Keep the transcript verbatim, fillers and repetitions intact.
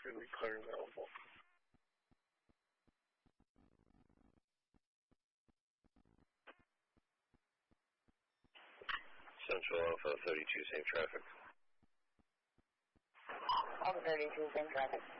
going to be clear and available. Central Alpha thirty-two, same traffic. Alpha thirty-two, same traffic.